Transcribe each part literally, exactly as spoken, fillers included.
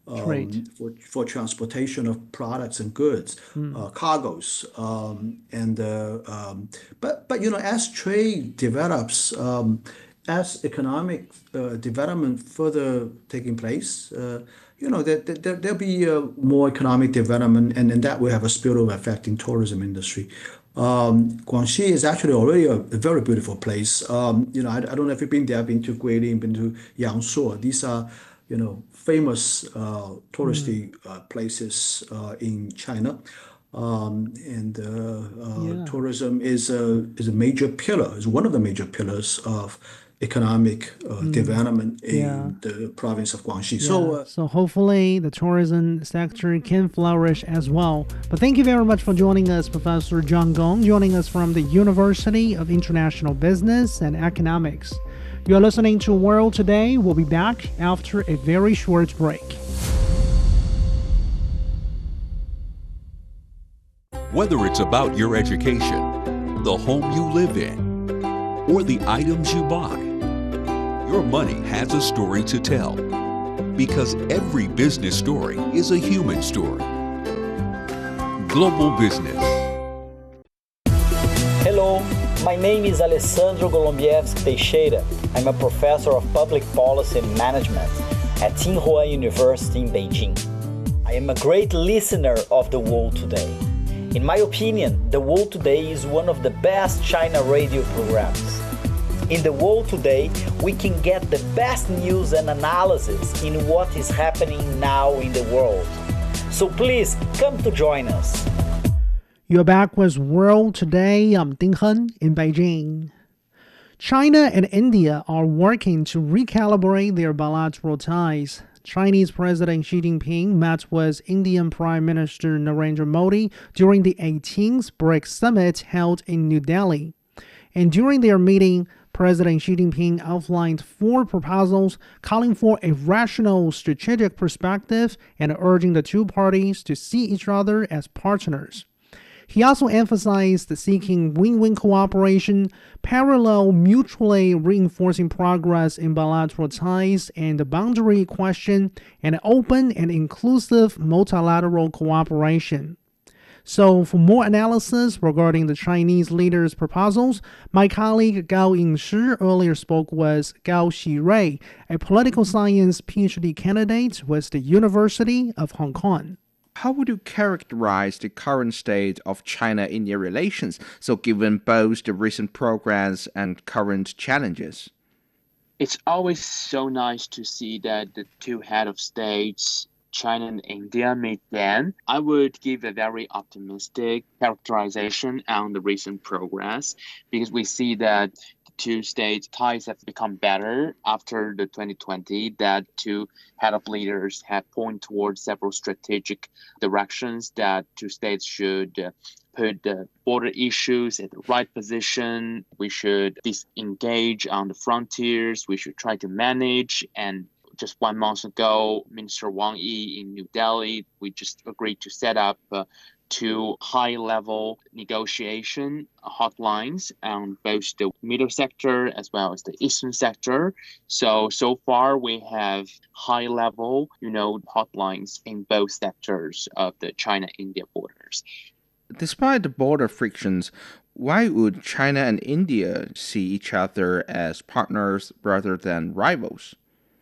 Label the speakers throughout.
Speaker 1: Trade.
Speaker 2: um, for, for transportation of products and goods,
Speaker 1: Mm.
Speaker 2: uh, cargoes. Um, and uh, um, but but you know, as trade develops, um, as economic uh, development further taking place, uh, you know, there, there, there'll be uh, more economic development, and, and that will have a spillover effect in tourism industry. Um, Guangxi is actually already a, a very beautiful place. Um, you know, I, I don't know if you've been there, been to Guilin, been to Yangshuo. These are, you know, famous uh,
Speaker 1: Mm.
Speaker 2: touristy uh, places uh, in China. Um, and uh, uh,
Speaker 1: Yeah.
Speaker 2: tourism is a is a major pillar, is one of the major pillars of economic uh,
Speaker 1: Mm.
Speaker 2: development
Speaker 1: Yeah.
Speaker 2: in the province of Guangxi. So,
Speaker 1: Yeah,
Speaker 2: uh,
Speaker 1: so hopefully the tourism sector can flourish as well. But thank you very much for joining us, Professor Zhang Gong, joining us from the University of International Business and Economics. You are listening to World Today. We'll be back after a very short break.
Speaker 3: Whether it's about your education, the home you live in, or the items you buy, your money has a story to tell. Because every business story is a human story. Global Business.
Speaker 4: Hello, my name is Alessandro Golombiewski Teixeira. I'm a professor of public policy and management at Tsinghua University in Beijing. I am a great listener of The World Today. In my opinion, The World Today is one of the best China radio programs. In The World Today, we can get the best news and analysis in what is happening now in the world. So please come to join us.
Speaker 1: You're back with World Today. I'm Ding Hen in Beijing. China and India are working to recalibrate their bilateral ties. Chinese President Xi Jinping met with Indian Prime Minister Narendra Modi during the eighteenth BRICS Summit held in New Delhi. And during their meeting, President Xi Jinping outlined four proposals calling for a rational strategic perspective and urging the two parties to see each other as partners. He also emphasized seeking win-win cooperation, parallel mutually reinforcing progress in bilateral ties and the boundary question, and open and inclusive multilateral cooperation. So, for more analysis regarding the Chinese leaders' proposals, my colleague Gao Yingshi earlier spoke with Gao Xirui, a political science PhD candidate with the University of Hong Kong.
Speaker 5: How would you characterize the current state of China-India relations, so given both the recent progress and current challenges?
Speaker 6: It's always so nice to see that the two head of states, China and India, meet then. I would give a very optimistic characterization on the recent progress because we see that two states ties have become better after the twenty twenty, that two head of leaders have pointed towards several strategic directions that two states should uh, put the border issues at the right position. We should disengage on the frontiers. We should try to manage. And just one month ago, Minister Wang Yi in New Delhi, we just agreed to set up uh, two high-level negotiation hotlines on both the middle sector as well as the eastern sector. So, so far we have high-level, you know, hotlines in both sectors of the China-India borders.
Speaker 5: Despite the border frictions, why would China and India see each other as partners rather than rivals?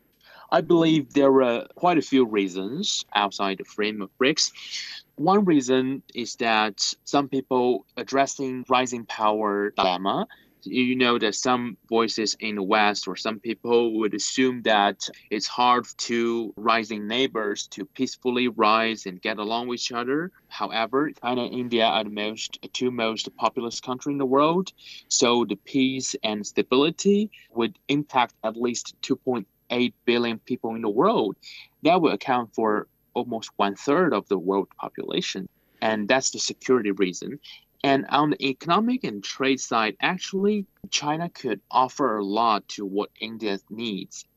Speaker 6: I believe there are quite a few reasons outside the frame of BRICS. One reason is that some people addressing rising power dilemma. You know that some voices in the West or some people would assume that it's hard to rising neighbors to peacefully rise and get along with each other. However, China and India are the most two most populous countries in the world, so the peace and stability would impact at least two point eight billion people in the world. That will account for almost one third of the world population. And that's the security reason. And on the economic and trade side, actually, China could offer a lot to what India needs.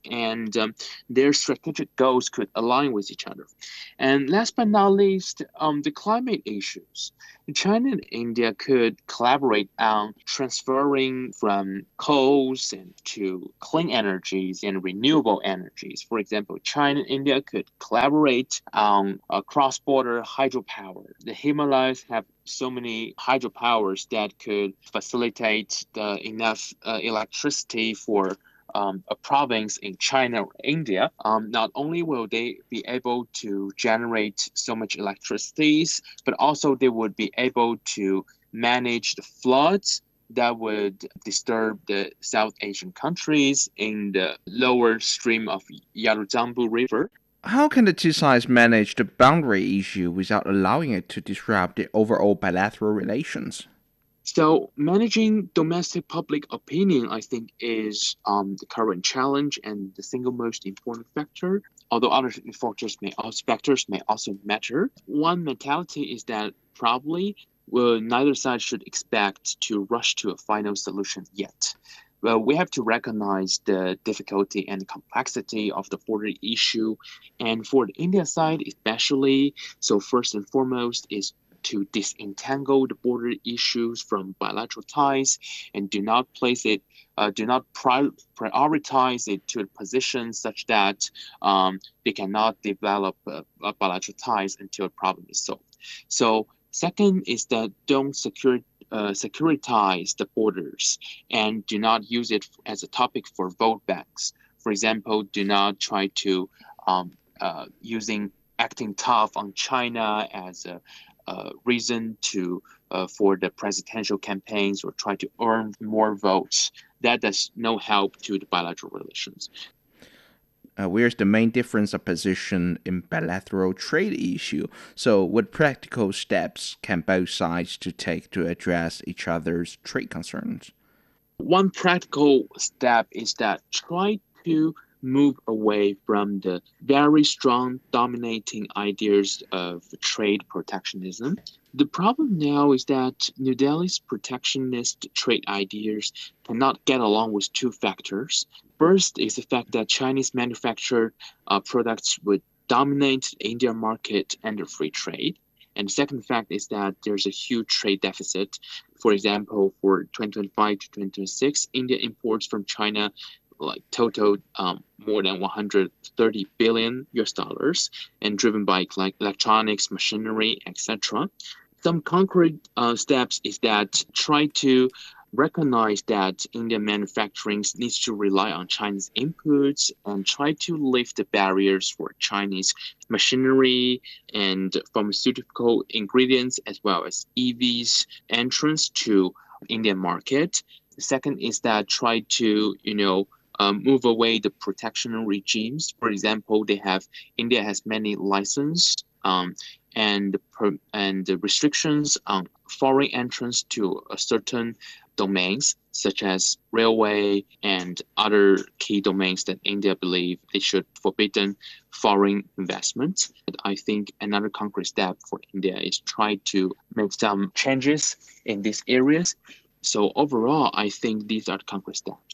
Speaker 6: and um, their strategic goals could align with each other. And last but not least, um, the climate issues. China and India could collaborate on transferring from coals and to clean energies and renewable energies. For example, China and India could collaborate on a cross-border hydropower. The Himalayas have so many hydropowers that could facilitate the enough uh, electricity for Um, a province in China or India. Um, not only will they be able to generate so much electricity, but also they would be able to manage the floods that would disturb the South Asian countries in the lower stream of Yaruzambu River.
Speaker 5: How can the two sides manage the boundary issue without allowing it to disrupt the overall bilateral relations?
Speaker 6: So managing domestic public opinion, I think, is um, the current challenge and the single most important factor. Although other factors may also factors may also matter. One mentality is that probably well, neither side should expect to rush to a final solution yet. Well, we have to recognize the difficulty and complexity of the border issue, and for the India side especially. So first and foremost is to disentangle the border issues from bilateral ties and do not place it, uh, do not pri- prioritize it to a position such that um, they cannot develop uh, uh, bilateral ties until the problem is solved. So second is that don't secure, uh, securitize the borders and do not use it as a topic for vote banks. For example, do not try to um, uh, using acting tough on China as a Uh, reason to uh, for the presidential campaigns or try to earn more votes. That does no help to the bilateral relations.
Speaker 5: Uh, where's the main difference of position in bilateral trade issue? So what practical steps can both sides to take to address each other's trade concerns?
Speaker 6: One practical step is that try to move away from the very strong dominating ideas of trade protectionism. The problem now is that New Delhi's protectionist trade ideas cannot get along with two factors. First is the fact that Chinese manufactured uh, products would dominate the Indian market under free trade. And the second fact is that there's a huge trade deficit. For example, for twenty twenty-five to twenty twenty-six, India imports from China like total um, more than one hundred thirty billion U S dollars and driven by like electronics, machinery, et cetera. Some concrete uh, steps is that try to recognize that Indian manufacturing needs to rely on Chinese inputs and try to lift the barriers for Chinese machinery and pharmaceutical ingredients as well as E Vs entrance to Indian market. The second is that try to, you know, Um, move away the protection regimes. For example, they have India has many licenses um, and and the restrictions on foreign entrance to a certain domains such as railway and other key domains that India believe they should forbidden foreign investments. I think another concrete step for India is try to make some changes in these areas. So overall, I think these are the concrete steps.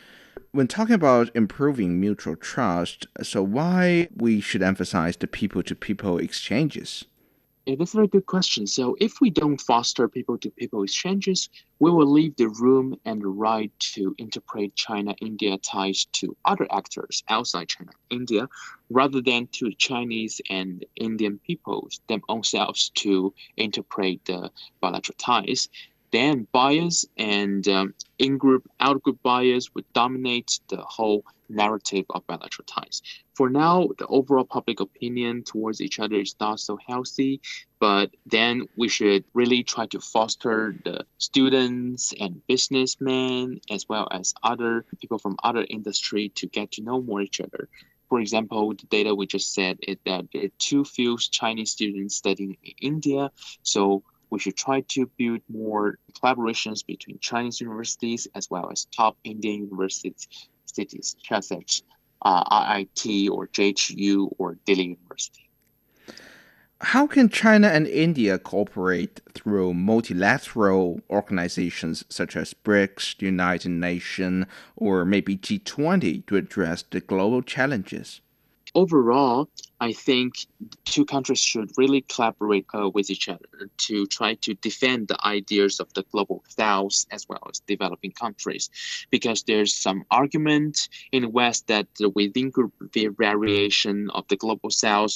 Speaker 5: When talking about improving mutual trust, so why we should emphasize the people-to-people exchanges?
Speaker 6: Yeah, that's a very good question. So if we don't foster people-to-people exchanges, we will leave the room and the right to interpret China-India ties to other actors outside China, India, rather than to Chinese and Indian peoples themselves to interpret the bilateral ties. Then bias and um, in-group, out-group bias would dominate the whole narrative of bilateral ties. For now, the overall public opinion towards each other is not so healthy, but then we should really try to foster the students and businessmen as well as other people from other industry to get to know more each other. For example, the data we just said is that there are too few Chinese students studying in India, so we should try to build more collaborations between Chinese universities as well as top Indian universities, cities such as uh, I I T or J H U or Delhi University.
Speaker 5: How can China and India cooperate through multilateral organizations such as BRICS, United Nations, or maybe G twenty to address the global challenges?
Speaker 6: Overall, I think two countries should really collaborate uh, with each other to try to defend the ideas of the global south as well as developing countries, because there's some argument in the West that within the variation of the global south